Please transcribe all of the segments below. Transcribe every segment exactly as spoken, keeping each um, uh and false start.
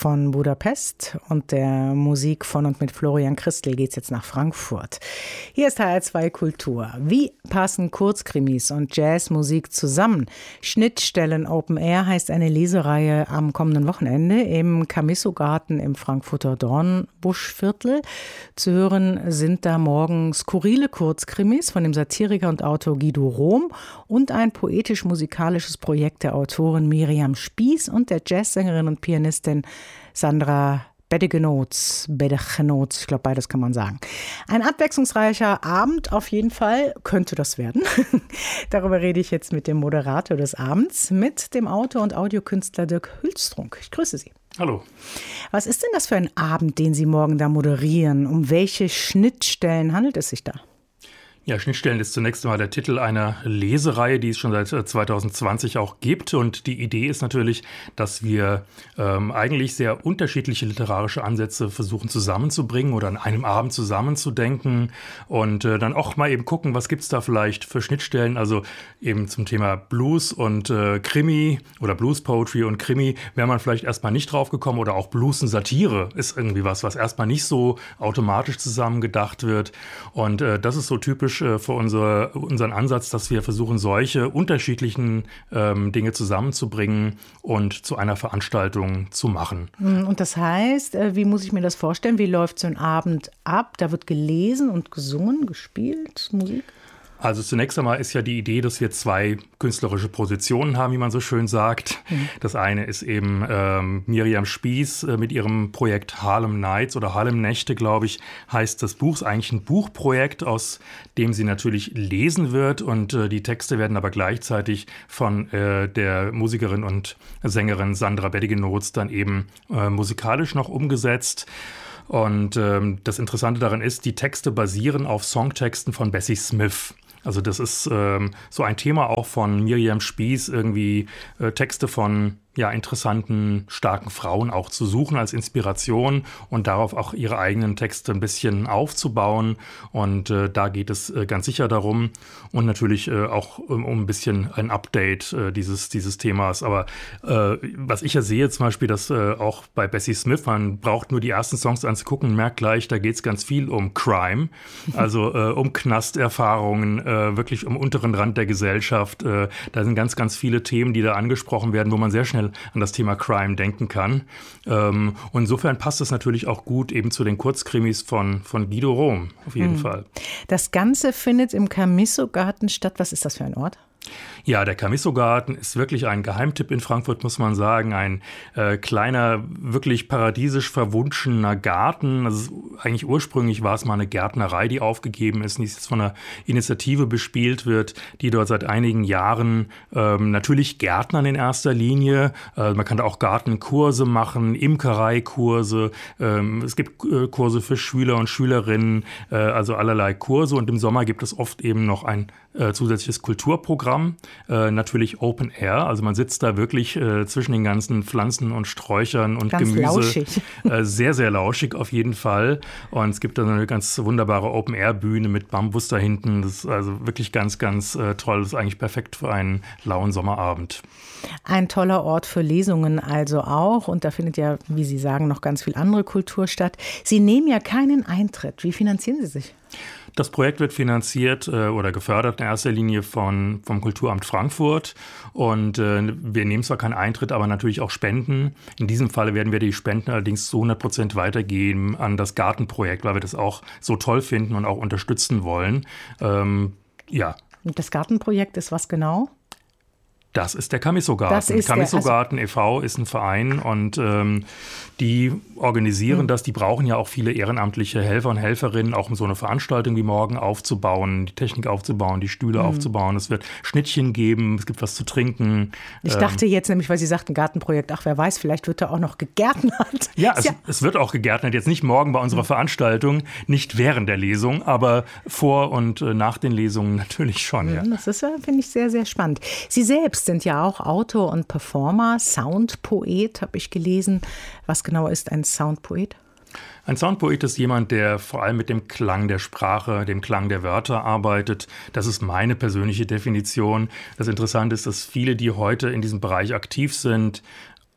von Budapest und der Musik von und mit Florian Christel geht's jetzt nach Frankfurt. Hier ist H R zwei Kultur. Wie passen Kurzkrimis und Jazzmusik zusammen? Schnittstellen Open Air heißt eine Lesereihe am kommenden Wochenende im Camisso-Garten im Frankfurter Dornbuschviertel. Zu hören sind da morgen skurrile Kurzkrimis von dem Satiriker und Autor Guido Rohm und ein poetisch-musikalisches Projekt der Autorin Miriam Spieß und der Jazzsängerin und Pianistin Sandra Bedegenots, Bedegenots, ich glaube beides kann man sagen. Ein abwechslungsreicher Abend auf jeden Fall, könnte das werden. Darüber rede ich jetzt mit dem Moderator des Abends, mit dem Autor und Audiokünstler Dirk Hülstrunk. Ich grüße Sie. Hallo. Was ist denn das für ein Abend, den Sie morgen da moderieren? Um welche Schnittstellen handelt es sich da? Ja, Schnittstellen ist zunächst einmal der Titel einer Lesereihe, die es schon seit zwanzig zwanzig auch gibt. Und die Idee ist natürlich, dass wir ähm, eigentlich sehr unterschiedliche literarische Ansätze versuchen zusammenzubringen oder an einem Abend zusammenzudenken und äh, dann auch mal eben gucken, was gibt's da vielleicht für Schnittstellen. Also eben zum Thema Blues und äh, Krimi oder Blues Poetry und Krimi wäre man vielleicht erstmal nicht drauf gekommen, oder auch Blues und Satire ist irgendwie was, was erstmal nicht so automatisch zusammengedacht wird. Und äh, das ist so typisch für unser, unseren Ansatz, dass wir versuchen, solche unterschiedlichen ähm, Dinge zusammenzubringen und zu einer Veranstaltung zu machen. Und das heißt, wie muss ich mir das vorstellen? Wie läuft so ein Abend ab? Da wird gelesen und gesungen, gespielt, Musik? Also zunächst einmal ist ja die Idee, dass wir zwei künstlerische Positionen haben, wie man so schön sagt. Mhm. Das eine ist eben ähm, Miriam Spieß äh, mit ihrem Projekt Harlem Nights oder Harlem Nächte, glaube ich, heißt das Buch. Ist eigentlich ein Buchprojekt, aus dem sie natürlich lesen wird. Und äh, die Texte werden aber gleichzeitig von äh, der Musikerin und Sängerin Sandra Bedegenots dann eben äh, musikalisch noch umgesetzt. Und ähm, das Interessante daran ist, die Texte basieren auf Songtexten von Bessie Smith. Also das ist ähm, so ein Thema auch von Miriam Spieß, irgendwie äh, Texte von ja, interessanten, starken Frauen auch zu suchen als Inspiration und darauf auch ihre eigenen Texte ein bisschen aufzubauen. Und äh, da geht es äh, ganz sicher darum und natürlich äh, auch um, um ein bisschen ein Update äh, dieses, dieses Themas. Aber äh, was ich ja sehe zum Beispiel, dass äh, auch bei Bessie Smith, man braucht nur die ersten Songs anzugucken und merkt gleich, da geht es ganz viel um Crime, also äh, um Knasterfahrungen, äh, wirklich um unteren Rand der Gesellschaft. Äh, da sind ganz, ganz viele Themen, die da angesprochen werden, wo man sehr schnell an das Thema Crime denken kann. Ähm, und insofern passt es natürlich auch gut eben zu den Kurzkrimis von, von Guido Rohm, auf jeden hm. Fall. Das Ganze findet im Camisso-Garten statt. Was ist das für ein Ort? Ja, der Camisso-Garten ist wirklich ein Geheimtipp in Frankfurt, muss man sagen. Ein äh, kleiner, wirklich paradiesisch verwunschener Garten. Also eigentlich ursprünglich war es mal eine Gärtnerei, die aufgegeben ist, die jetzt von einer Initiative bespielt wird, die dort seit einigen Jahren ähm, natürlich Gärtnern in erster Linie. Äh, man kann da auch Gartenkurse machen, Imkereikurse. Ähm, es gibt äh, Kurse für Schüler und Schülerinnen, äh, also allerlei Kurse. Und im Sommer gibt es oft eben noch ein äh, zusätzliches Kulturprogramm. Äh, natürlich Open Air, also man sitzt da wirklich äh, zwischen den ganzen Pflanzen und Sträuchern und ganz Gemüse. Lauschig. Äh, sehr, sehr lauschig auf jeden Fall. Und es gibt da eine ganz wunderbare Open Air Bühne mit Bambus da hinten. Das ist also wirklich ganz, ganz äh, toll. Das ist eigentlich perfekt für einen lauen Sommerabend. Ein toller Ort für Lesungen also auch. Und da findet ja, wie Sie sagen, noch ganz viel andere Kultur statt. Sie nehmen ja keinen Eintritt. Wie finanzieren Sie sich? Das Projekt wird finanziert äh, oder gefördert in erster Linie von, vom Kulturamt Frankfurt. Und äh, wir nehmen zwar keinen Eintritt, aber natürlich auch Spenden. In diesem Fall werden wir die Spenden allerdings zu hundert Prozent weitergeben an das Gartenprojekt, weil wir das auch so toll finden und auch unterstützen wollen. Ähm, ja. Und das Gartenprojekt ist was genau? Das ist der Camisso-Garten. Camisso-Garten e V ist ein Verein und ähm, die organisieren mhm. das. Die brauchen ja auch viele ehrenamtliche Helfer und Helferinnen, auch um so eine Veranstaltung wie morgen aufzubauen, die Technik aufzubauen, die Stühle mhm. aufzubauen. Es wird Schnittchen geben, es gibt was zu trinken. Ich dachte jetzt nämlich, weil Sie sagten Gartenprojekt, ach wer weiß, vielleicht wird da auch noch gegärtnert. Ja, es, ja. es wird auch gegärtnert. Jetzt nicht morgen bei unserer mhm. Veranstaltung, nicht während der Lesung, aber vor und nach den Lesungen natürlich schon. Mhm, ja. Das ist, finde ich, sehr, sehr spannend. Sie selbst sind ja auch Autor und Performer, Soundpoet, habe ich gelesen. Was genau ist ein Soundpoet? Ein Soundpoet ist jemand, der vor allem mit dem Klang der Sprache, dem Klang der Wörter arbeitet. Das ist meine persönliche Definition. Das Interessante ist, dass viele, die heute in diesem Bereich aktiv sind,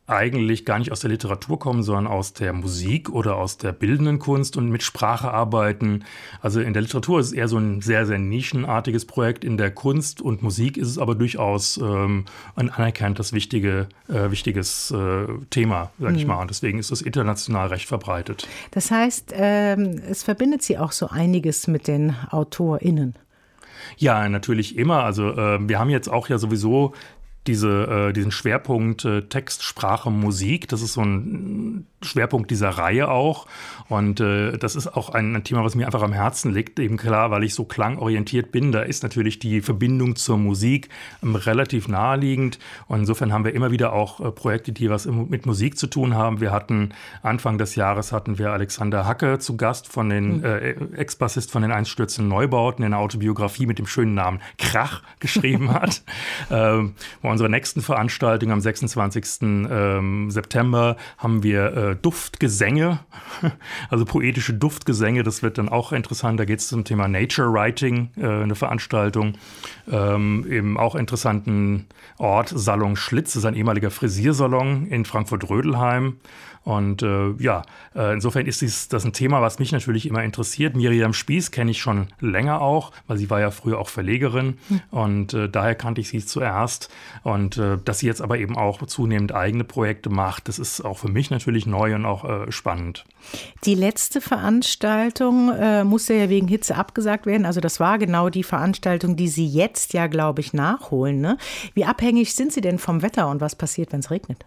eigentlich gar nicht aus der Literatur kommen, sondern aus der Musik oder aus der bildenden Kunst und mit Sprache arbeiten. Also in der Literatur ist es eher so ein sehr, sehr nischenartiges Projekt. In der Kunst und Musik ist es aber durchaus ähm, ein anerkanntes, wichtige, äh, wichtiges äh, Thema, sag mhm. ich mal. Und deswegen ist es international recht verbreitet. Das heißt, ähm, es verbindet Sie auch so einiges mit den AutorInnen. Ja, natürlich immer. Also äh, wir haben jetzt auch ja sowieso diese, äh, diesen Schwerpunkt äh, Text, Sprache, Musik. Das ist so ein Schwerpunkt dieser Reihe auch. Und äh, das ist auch ein, ein Thema, was mir einfach am Herzen liegt. Eben klar, weil ich so klangorientiert bin. Da ist natürlich die Verbindung zur Musik ähm, relativ naheliegend. Und insofern haben wir immer wieder auch äh, Projekte, die was im, mit Musik zu tun haben. Wir hatten Anfang des Jahres hatten wir Alexander Hacke zu Gast, von den mhm. äh, Ex-Bassist von den Einstürzenden Neubauten, der eine Autobiografie mit dem schönen Namen Krach geschrieben hat. ähm, bei unserer nächsten Veranstaltung am sechsundzwanzigsten Ähm, September haben wir äh, Duftgesänge, also poetische Duftgesänge. Das wird dann auch interessant. Da geht es zum Thema Nature Writing, äh, eine Veranstaltung. Ähm, im auch interessanten Ort Salon Schlitz, das ist ein ehemaliger Frisiersalon in Frankfurt-Rödelheim. Und äh, ja, äh, insofern ist dies, das ein Thema, was mich natürlich immer interessiert. Miriam Spieß kenne ich schon länger auch, weil sie war ja früher auch Verlegerin. Mhm. Und äh, daher kannte ich sie zuerst. Und äh, dass sie jetzt aber eben auch zunehmend eigene Projekte macht, das ist auch für mich natürlich neu und auch äh, spannend. Die letzte Veranstaltung äh, musste ja wegen Hitze abgesagt werden. Also das war genau die Veranstaltung, die Sie jetzt ja, glaube ich, nachholen. Ne? Wie abhängig sind Sie denn vom Wetter und was passiert, wenn es regnet?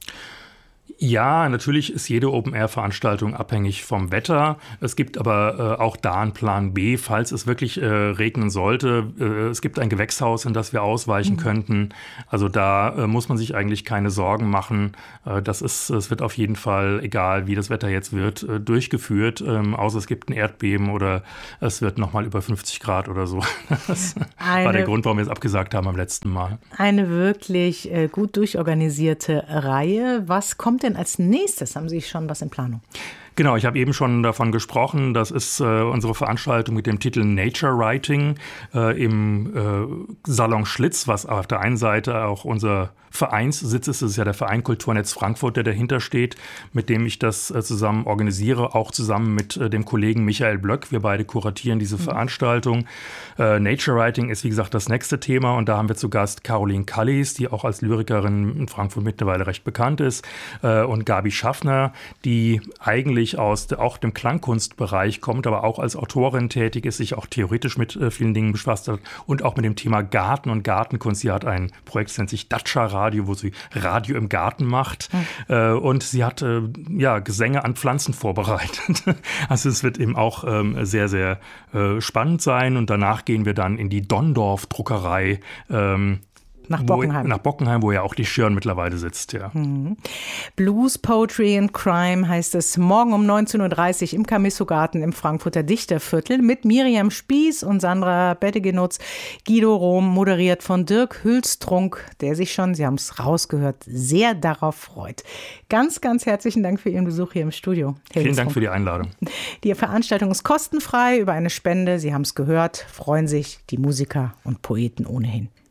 Ja, natürlich ist jede Open-Air-Veranstaltung abhängig vom Wetter. Es gibt aber äh, auch da einen Plan B, falls es wirklich äh, regnen sollte. Äh, es gibt ein Gewächshaus, in das wir ausweichen mhm. könnten. Also da äh, muss man sich eigentlich keine Sorgen machen. Äh, das ist, es wird auf jeden Fall, egal wie das Wetter jetzt wird, äh, durchgeführt. Ähm, außer es gibt ein Erdbeben oder es wird nochmal über fünfzig Grad oder so. Das eine, war der Grund, warum wir es abgesagt haben am letzten Mal. Eine wirklich äh, gut durchorganisierte Reihe. Was kommt denn als nächstes? Haben Sie schon was in Planung? Genau, ich habe eben schon davon gesprochen. Das ist äh, unsere Veranstaltung mit dem Titel Nature Writing äh, im äh, Salon Schlitz, was auf der einen Seite auch unser Vereinssitz ist. Das ist ja der Verein Kulturnetz Frankfurt, der dahinter steht, mit dem ich das äh, zusammen organisiere, auch zusammen mit äh, dem Kollegen Michael Blöck. Wir beide kuratieren diese mhm. Veranstaltung. Äh, Nature Writing ist, wie gesagt, das nächste Thema. Und da haben wir zu Gast Caroline Kallis, die auch als Lyrikerin in Frankfurt mittlerweile recht bekannt ist, äh, und Gabi Schaffner, die eigentlich aus de, auch dem Klangkunstbereich kommt, aber auch als Autorin tätig ist, sich auch theoretisch mit äh, vielen Dingen befasst hat und auch mit dem Thema Garten und Gartenkunst. Sie hat ein Projekt, das nennt sich Datscha Radio, wo sie Radio im Garten macht. Mhm. Äh, und sie hat äh, ja, Gesänge an Pflanzen vorbereitet. Also es wird eben auch ähm, sehr, sehr äh, spannend sein. Und danach gehen wir dann in die Dondorf-Druckerei. Ähm, Nach Bockenheim. Wo, nach Bockenheim, wo ja auch die Schirn mittlerweile sitzt, ja. Mhm. Blues, Poetry and Crime heißt es morgen um neunzehn Uhr dreißig im Camisso-Garten im Frankfurter Dichterviertel mit Miriam Spieß und Sandra Bettegenutz. Guido Rohm, moderiert von Dirk Hülstrunk, der sich schon, Sie haben es rausgehört, sehr darauf freut. Ganz, ganz herzlichen Dank für Ihren Besuch hier im Studio. Herr Vielen Dank für die Einladung. Die Veranstaltung ist kostenfrei über eine Spende. Sie haben es gehört, freuen sich die Musiker und Poeten ohnehin.